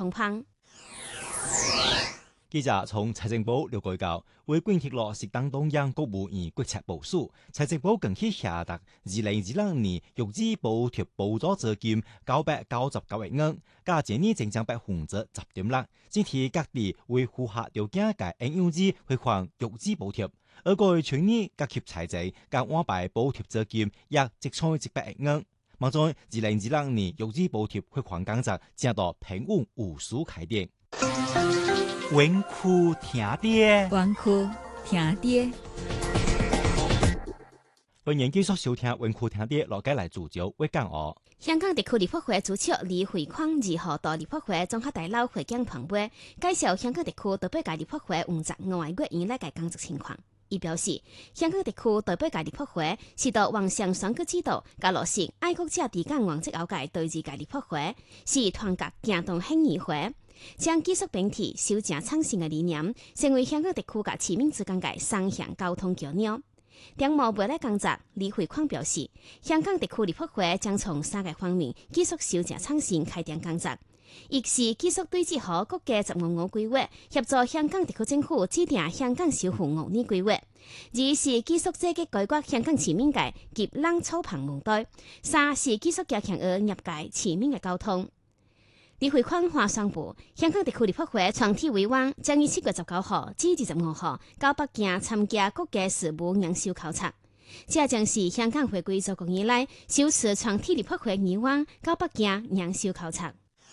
碰碰。 記者從財政部了解到，為貫徹落實黨中央國務院決策部署，財政部近期下達2022年育兒補貼補助資金999億元，較前年增長10.6%。整體各地為符合條件嘅應用之匯還育兒補貼，而過去年各級財政甲安排補貼資金約100億元。望在2022年育兒補貼匯還工作正到平穩有序開展。穩酷聽爹， 穩酷聽爹。 歡迎繼續收聽穩酷聽爹，落街來主角為講哦。 香港地區立法會主席李慧匡2號到立法會綜合大樓會見旁邊，介紹香港地區台北嘅立法會55個月以來嘅工作情況。伊表示，香港地區台北嘅立法會是到橫向選舉制度，加落實愛國者治港原則後嘅對峙嘅立法會，是團結行動興議會。將技術本體修正創新嘅理念，成為香港地區及市民之間嘅雙向溝通橋梁。政務未來工作，李慧匡表示，香港地區立法會將從3個方面技術修正創新開展工作，一是技術對接好國家15個規劃，協助香港地區政府制定香港守護5年規劃；二是技術積極解決香港市民嘅急冷草棚問題；三是繼續加強業界市民嘅溝通。李慧匡話宣布，香港地區立法會全體委員將於7月19號至25號到北京參加國家事務研修考察。這將是香港回歸祖國以來首次全體立法會議員到北京研修考察。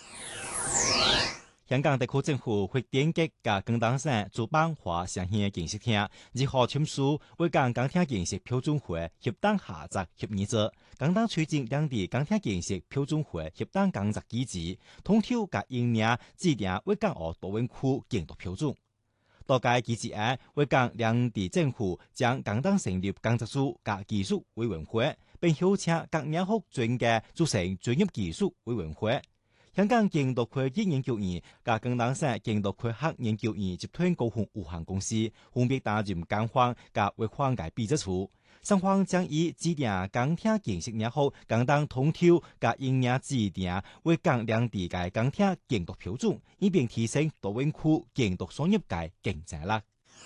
香港特區政府會點擊甲廣東省主辦華上縣建設廳2號簽署為港鋼鐵建設標準會協同合作協議書，廣東推進兩地鋼鐵建設標準會協同工作機制，通挑甲營業制定為港澳大灣區監督標準。多屆機制案為港兩地政府將廣東成立工作組甲技術委員會，並邀請各業學專家組成專業技術委員會。香港建築科技研究院、甲廣東省建築科學研究院集團股份有限公司分別擔任監方甲為方嘅秘書處，雙方將以制定鋼鐵建設業後，廣東通挑甲營業制定為港兩地嘅鋼鐵監督標準，以便提升大灣區建築產業嘅競爭力。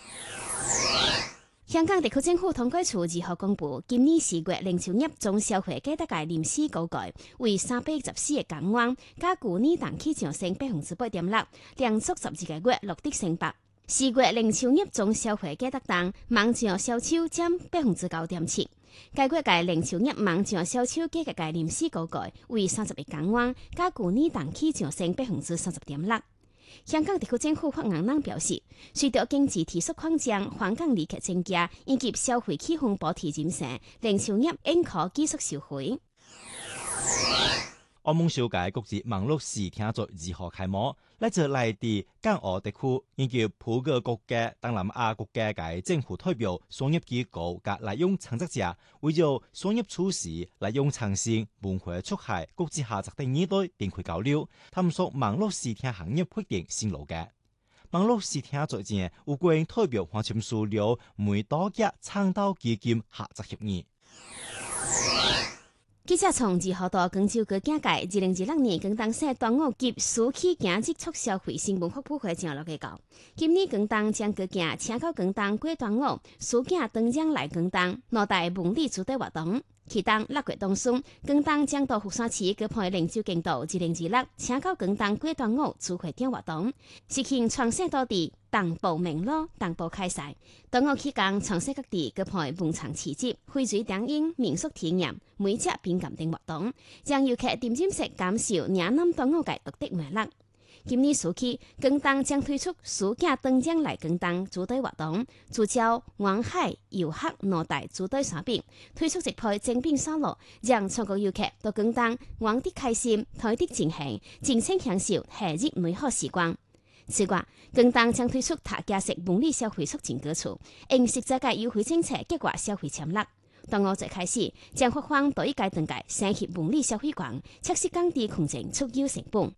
香港地區政府統計處2號公布，今年4月零售業總消費價值嘅臨時高價為314億港元，較去年同期上升8.6%，連續12個月錄得升幅。4月零售業總消費價值當網上銷售佔9.7%，該月嘅零售業網上銷售價格嘅臨時高價為30億港元，較去年同期上升30.6%。香港地區政府發言人表示，隨着經濟提速擴張、香港旅客增加以及消費氣氛保持穩定，零售業應可繼續收回。 澳門首屆國際網絡視聽會2號開幕，來自內地、港澳地區以及葡語國家、東南亞國家嘅政府代表、商業機構及內容創作者，為咗商業趨勢、內容創新、文化促進、國際合作等議題展開交流，探索網絡視聽行業發展新路嘅。網絡視聽會前，有國人代表還簽署了梅多吉倡導基金合作協議。 記者從2號到廣州國境界2026年廣東省端午節暑期經濟促消費新聞發佈會上落嘅講，今年廣東將國境請到廣東過端午，暑假當將來廣東內大文旅主題活動。其中6月當中，廣東將到福山市舉辦靈州競渡2026請到廣東過端午主會點活動，實行全省多地同步鳴鑼、同步開賽。端午期間，全省各地舉辦文創市集、薈萃電影、民俗體驗、美食品鑑等活動，讓遊客點睛式感受嶺南端午嘅獨特魅力。今年暑期，廣東將推出暑假當將來廣東主題活動，聚焦灣海遊客內大主題產品，推出一批精品沙律，讓全國遊客到廣東玩得開心、睇得盡興，盡情享受夏日美好時光。此外，廣東將推出特價式文旅消費促進歌曲，用實際嘅優惠政策激活消費潛力。端午節開始，將發放到一階段嘅新協文旅消費券，測試降低空前促銷成本。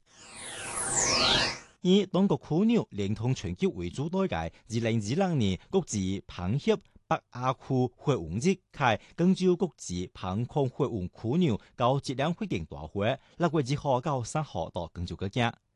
以當局虎鳥連同全球為主題嘅2022年國際螃蟹北亞區會運節及廣州國際螃蟹會運虎鳥高質量會見大會，6月2號到3號到廣州國境。